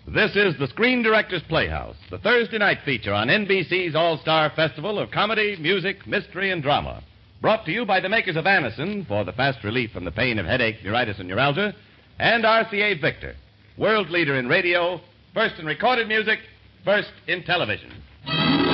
This is the Screen Directors Playhouse, the Thursday night feature on NBC's All-Star Festival of Comedy, Music, Mystery, and Drama. Brought to you by the makers of Anacin for the fast relief from the pain of headache, neuritis, and neuralgia, and RCA Victor, world leader in radio, first in recorded music, first in television.